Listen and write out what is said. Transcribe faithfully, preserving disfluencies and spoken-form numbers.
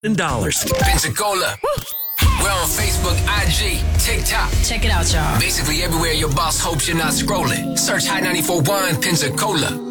dollars. Pensacola. We're on Facebook, I G, TikTok. Check it out, y'all. Basically everywhere your boss hopes you're not scrolling. Search Hot ninety-four point one Pensacola.